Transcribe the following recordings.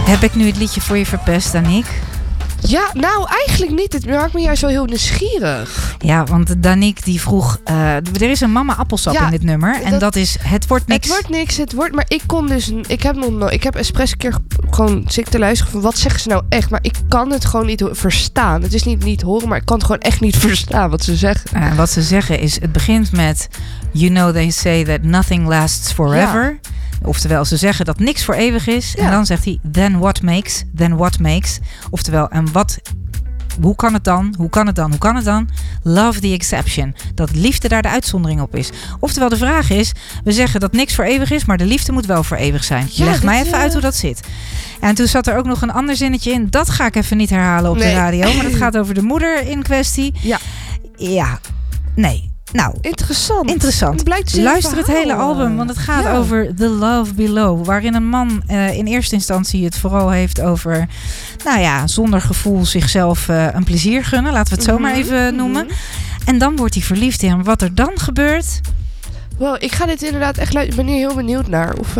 Heb ik nu het liedje voor je verpest, Daniek? Ja, nou eigenlijk niet. Het maakt me juist wel heel nieuwsgierig. Ja, want Daniek die vroeg... er is een mama appelsap in dit nummer. En dat is Het wordt niks. Het wordt... Maar ik kon dus... Ik heb expres een keer gewoon zitten te luisteren van wat zeggen ze nou echt. Maar ik kan het gewoon niet verstaan. Het is niet horen, maar ik kan het gewoon echt niet verstaan wat ze zeggen. Wat ze zeggen is... Het begint met... You know they say that nothing lasts forever. Ja. Oftewel, ze zeggen dat niks voor eeuwig is. Ja. En dan zegt hij, then what makes. Oftewel, hoe kan het dan? Love the exception. Dat liefde daar de uitzondering op is. Oftewel, de vraag is, we zeggen dat niks voor eeuwig is, maar de liefde moet wel voor eeuwig zijn. Ja, leg mij even uit hoe dat zit. En toen zat er ook nog een ander zinnetje in. Dat ga ik even niet herhalen op de radio. Maar dat gaat over de moeder in kwestie. Ja. Nee. Nou, interessant. Luister het hele album, want het gaat over The Love Below. Waarin een man in eerste instantie het vooral heeft over... zonder gevoel zichzelf een plezier gunnen. Laten we het zo maar even noemen. En dan wordt hij verliefd in. Wat er dan gebeurt... Wow, ik ga dit inderdaad echt luisteren. Ik ben hier heel benieuwd naar. Of...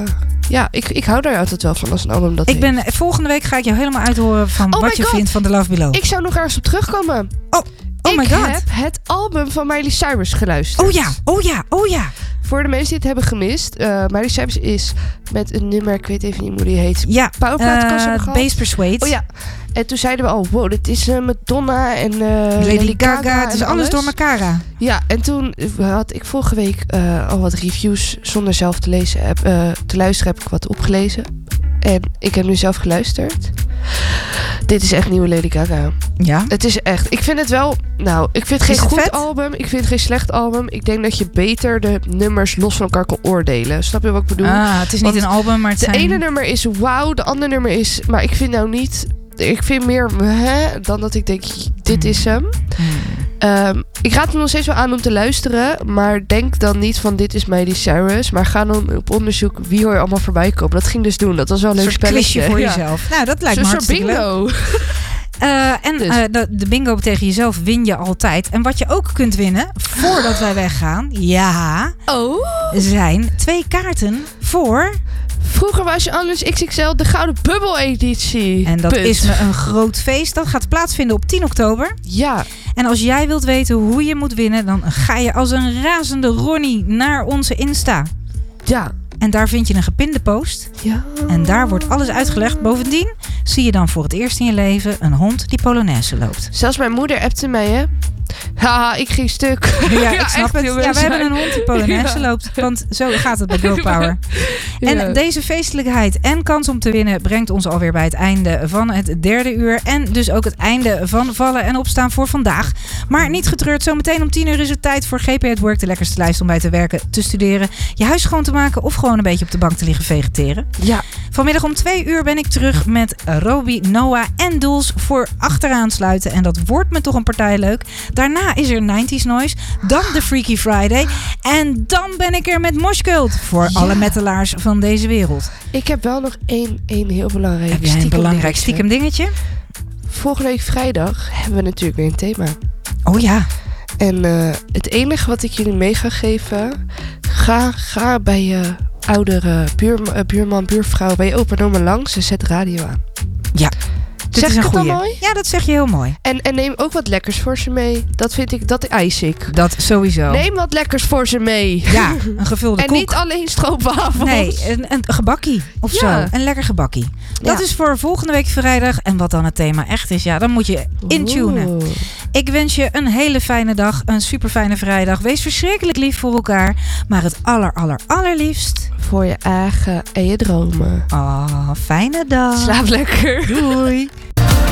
ik hou daar altijd wel van als een album dat volgende week ga ik jou helemaal uithoren van wat je vindt van The Love Below. Ik zou nog ergens op terugkomen. Oh my god. Ik heb het album van Miley Cyrus geluisterd. Oh ja. Voor de mensen die het hebben gemist. Miley Cyrus is met een nummer, ik weet even niet hoe die heet. Ja, Base Persuade. Oh ja. En toen zeiden we al, wow, dit is Madonna en Lady Gaga. Het is alles door elkaar. Ja, en toen had ik vorige week al wat reviews zonder zelf te luisteren heb ik wat opgelezen. En ik heb nu zelf geluisterd. Dit is echt nieuwe Lady Gaga. Ja? Het is echt... Ik vind het wel... Nou, ik vind het geen goed album. Ik vind het geen slecht album. Ik denk dat je beter de nummers los van elkaar kan oordelen. Snap je wat ik bedoel? Het is niet een album, maar het de ene nummer is wauw. De andere nummer is... Maar ik vind nou niet... Ik vind meer... dan dat ik denk... Dit is hem. Ik raad hem nog steeds wel aan om te luisteren. Maar denk dan niet van dit is Miley Cyrus. Maar ga dan op onderzoek wie hoor je allemaal voorbij komen. Dat ging dus doen. Dat was wel een leuk spelletje. Voor jezelf. Nou, dat lijkt me hartstikke bingo. Leuk. De bingo tegen jezelf win je altijd. En wat je ook kunt winnen, voordat wij weggaan... zijn 2 kaarten voor... Vroeger was je anders XXL de Gouden Bubbel editie. En dat is me een groot feest. Dat gaat plaatsvinden op 10 oktober. Ja. En als jij wilt weten hoe je moet winnen... dan ga je als een razende Ronnie naar onze Insta. Ja. En daar vind je een gepinde post. Ja. En daar wordt alles uitgelegd. Bovendien zie je dan voor het eerst in je leven... een hond die Polonaise loopt. Zelfs mijn moeder appte mij, hè. Haha, ik ging stuk. Ja, ik snap het. Ja, we hebben een hond die Polonaise loopt. Want zo gaat het bij Girl Power. En deze feestelijkheid en kans om te winnen... brengt ons alweer bij het einde van het 3e uur. En dus ook het einde van Vallen en Opstaan voor vandaag. Maar niet getreurd, zometeen om 10 uur is het tijd voor GP at Work. De lekkerste lijst om bij te werken, te studeren. Je huis schoon te maken of gewoon een beetje op de bank te liggen vegeteren. Ja. Vanmiddag om 2 uur ben ik terug met Roby, Noah en Doels voor achteraan sluiten. En dat wordt me toch een partij leuk. Daarna is er 90s Noise, dan de Freaky Friday. En dan ben ik er met Moshcult voor alle metalaars van deze wereld. Ik heb wel nog één heel belangrijk Heb jij een belangrijk stiekem dingetje? Volgende week vrijdag hebben we natuurlijk weer een thema. Oh ja. En het enige wat ik jullie mee ga geven... Ga bij je oudere buurman, buurvrouw... bij je opa en oma langs en zet radio aan. Ja. Zeg ik het dan mooi? Ja, dat zeg je heel mooi. En neem ook wat lekkers voor ze mee. Dat vind ik, dat eis ik. Dat sowieso. Neem wat lekkers voor ze mee. Ja, een gevulde koek. En niet alleen stroopwafels. Nee, een gebakkie of zo. Een lekker gebakkie. Dat is voor volgende week vrijdag. En wat dan het thema echt is, dan moet je intunen. Ik wens je een hele fijne dag. Een super fijne vrijdag. Wees verschrikkelijk lief voor elkaar. Maar het allerliefst... voor je eigen en je dromen. Fijne dag. Slaap lekker. Doei.